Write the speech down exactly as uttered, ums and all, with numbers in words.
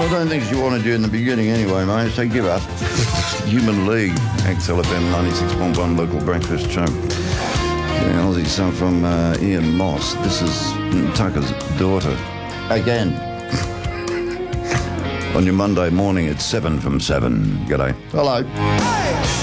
I don't think you want to do in the beginning anyway, mate, so give up. Human League, X L F M ninety-six point one local breakfast show. Yeah, Aussie song from uh, Ian Moss. This is Tucker's daughter. Again. On your Monday morning at seven from seven. G'day. Hello.